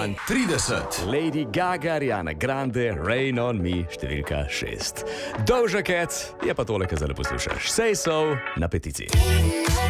32. Lady Gaga, Ariana Grande, Rain on Me, številka 6. Doja Cat je pa tole, kar zdaj poslušaš. Say So na peticiji.